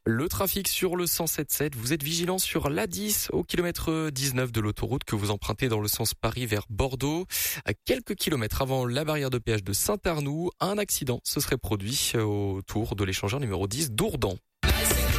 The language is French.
Le trafic sur le 107.7, vous êtes vigilant sur l'A10 au kilomètre 19 de l'autoroute que vous empruntez dans le sens Paris vers Bordeaux. À quelques kilomètres avant la barrière de péage de Saint-Arnoux, un accident se serait produit autour de l'échangeur numéro 10 d'Ourdan.